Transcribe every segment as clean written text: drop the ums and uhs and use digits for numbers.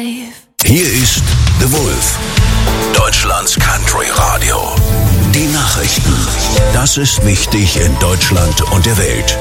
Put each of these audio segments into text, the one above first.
Hier ist The Wolf, Deutschlands Country Radio. Die Nachrichten. Das ist wichtig in Deutschland und der Welt.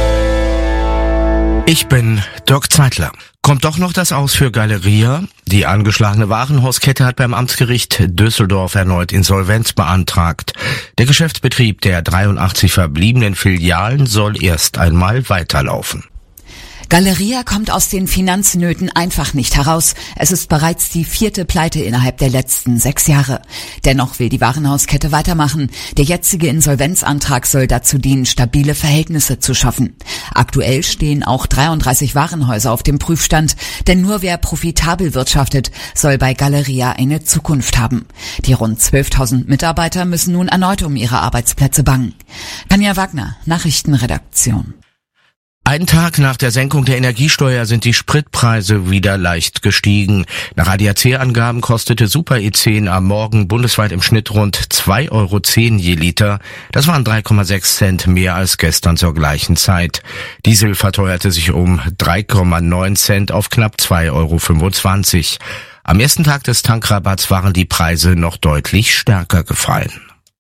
Ich bin Dirk Zeitler. Kommt doch noch das Aus für Galeria? Die angeschlagene Warenhauskette hat beim Amtsgericht Düsseldorf erneut Insolvenz beantragt. Der Geschäftsbetrieb der 83 verbliebenen Filialen soll erst einmal weiterlaufen. Galeria kommt aus den Finanznöten einfach nicht heraus. Es ist bereits die 4. Pleite innerhalb der letzten 6 Jahre. Dennoch will die Warenhauskette weitermachen. Der jetzige Insolvenzantrag soll dazu dienen, stabile Verhältnisse zu schaffen. Aktuell stehen auch 33 Warenhäuser auf dem Prüfstand, denn nur wer profitabel wirtschaftet, soll bei Galeria eine Zukunft haben. Die rund 12.000 Mitarbeiter müssen nun erneut um ihre Arbeitsplätze bangen. Tanja Wagner, Nachrichtenredaktion. Einen Tag nach der Senkung der Energiesteuer sind die Spritpreise wieder leicht gestiegen. Nach ADAC-Angaben kostete Super E10 am Morgen bundesweit im Schnitt rund 2,10 Euro je Liter. Das waren 3,6 Cent mehr als gestern zur gleichen Zeit. Diesel verteuerte sich um 3,9 Cent auf knapp 2,25 Euro. Am ersten Tag des Tankrabatts waren die Preise noch deutlich stärker gefallen.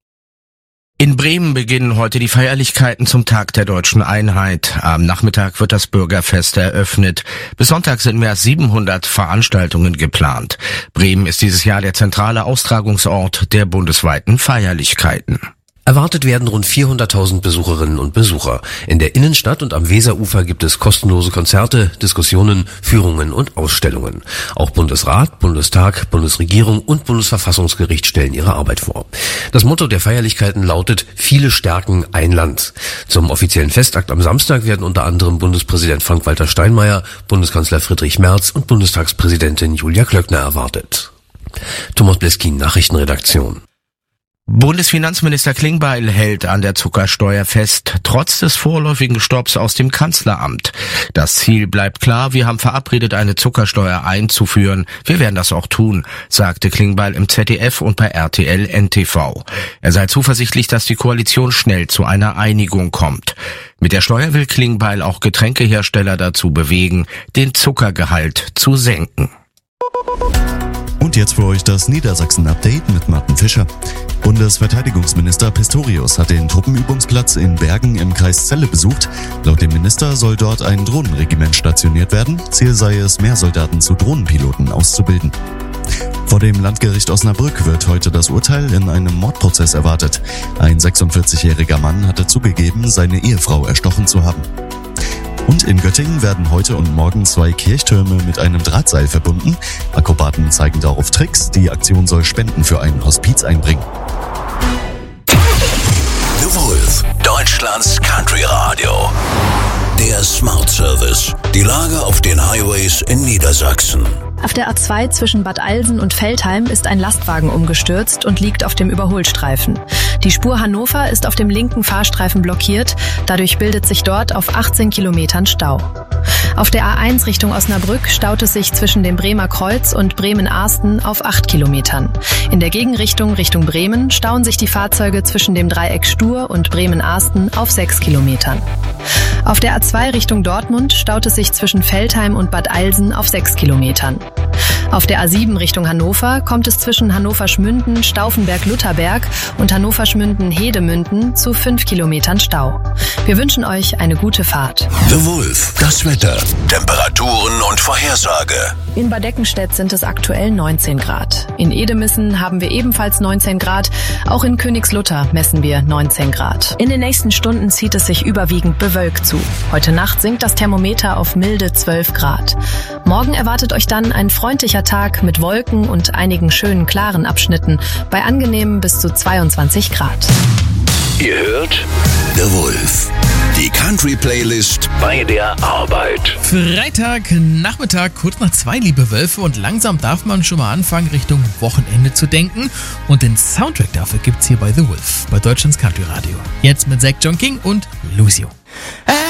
In Bremen beginnen heute die Feierlichkeiten zum Tag der Deutschen Einheit. Am Nachmittag wird das Bürgerfest eröffnet. Bis Sonntag sind mehr als 700 Veranstaltungen geplant. Bremen ist dieses Jahr der zentrale Austragungsort der bundesweiten Feierlichkeiten. Erwartet werden rund 400.000 Besucherinnen und Besucher. In der Innenstadt und am Weserufer gibt es kostenlose Konzerte, Diskussionen, Führungen und Ausstellungen. Auch Bundesrat, Bundestag, Bundesregierung und Bundesverfassungsgericht stellen ihre Arbeit vor. Das Motto der Feierlichkeiten lautet: Viele stärken ein Land. Zum offiziellen Festakt am Samstag werden unter anderem Bundespräsident Frank-Walter Steinmeier, Bundeskanzler Friedrich Merz und Bundestagspräsidentin Julia Klöckner erwartet. Thomas Bleskin, Nachrichtenredaktion. Bundesfinanzminister Klingbeil hält an der Zuckersteuer fest, trotz des vorläufigen Stopps aus dem Kanzleramt. Das Ziel bleibt klar, wir haben verabredet, eine Zuckersteuer einzuführen. Wir werden das auch tun, sagte Klingbeil im ZDF und bei RTL NTV. Er sei zuversichtlich, dass die Koalition schnell zu einer Einigung kommt. Mit der Steuer will Klingbeil auch Getränkehersteller dazu bewegen, den Zuckergehalt zu senken. Und jetzt für euch das Niedersachsen-Update mit Martin Fischer. Bundesverteidigungsminister Pistorius hat den Truppenübungsplatz in Bergen im Kreis Celle besucht. Laut dem Minister soll dort ein Drohnenregiment stationiert werden. Ziel sei es, mehr Soldaten zu Drohnenpiloten auszubilden. Vor dem Landgericht Osnabrück wird heute das Urteil in einem Mordprozess erwartet. Ein 46-jähriger Mann hatte zugegeben, seine Ehefrau erstochen zu haben. Und in Göttingen werden heute und morgen 2 Kirchtürme mit einem Drahtseil verbunden. Akrobaten zeigen darauf Tricks. Die Aktion soll Spenden für ein Hospiz einbringen. The Wolf, Deutschlands Country Radio. Der Smart Service. Die Lage auf den Highways in Niedersachsen. Auf der A2 zwischen Bad Alsen und Veltheim ist ein Lastwagen umgestürzt und liegt auf dem Überholstreifen. Die Spur Hannover ist auf dem linken Fahrstreifen blockiert. Dadurch bildet sich dort auf 18 Kilometern Stau. Auf der A1 Richtung Osnabrück staut es sich zwischen dem Bremer Kreuz und Bremen-Arsten auf 8 Kilometern. In der Gegenrichtung Richtung Bremen stauen sich die Fahrzeuge zwischen dem Dreieck Stur und Bremen-Arsten auf 6 Kilometern. Auf der A2 Richtung Dortmund staut es sich zwischen Veltheim und Bad Alsen auf 6 Kilometern. Auf der A7 Richtung Hannover kommt es zwischen Hannover-Schmünden, Stauffenberg-Lutherberg und Hannover-Schmünden-Hedemünden zu 5 Kilometern Stau. Wir wünschen euch eine gute Fahrt. The Wolf, das Wetter, Temperaturen und Vorhersage. In Bad Eckenstedt sind es aktuell 19 Grad. In Edemissen haben wir ebenfalls 19 Grad. Auch in Königslutter messen wir 19 Grad. In den nächsten Stunden zieht es sich überwiegend bewölkt zu. Heute Nacht sinkt das Thermometer auf milde 12 Grad. Morgen erwartet euch dann ein freundlicher Tag mit Wolken und einigen schönen klaren Abschnitten bei angenehmen bis zu 22 Grad. Ihr hört The Wolf, die Country-Playlist bei der Arbeit. Freitagnachmittag, kurz nach 2, liebe Wölfe, und langsam darf man schon mal anfangen, Richtung Wochenende zu denken. Und den Soundtrack dafür gibt's hier bei The Wolf, bei Deutschlands Country Radio. Jetzt mit Zach John King und Lucio.